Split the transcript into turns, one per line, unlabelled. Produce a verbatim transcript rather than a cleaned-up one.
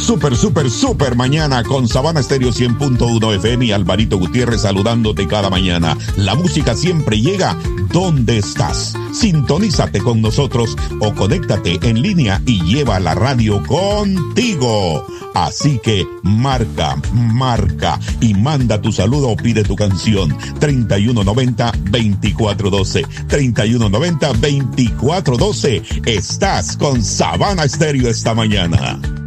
Super, super, super mañana con Sabana Estéreo cien punto uno F M y Alvarito Gutiérrez saludándote cada mañana. La música siempre llega donde estás. Sintonízate con nosotros o conéctate en línea y lleva la radio contigo. Así que marca, marca y manda tu saludo o pide tu canción. treinta y uno noventa, veinticuatro doce. treinta y uno noventa, veinticuatro doce. Estás con Sabana Estéreo esta mañana.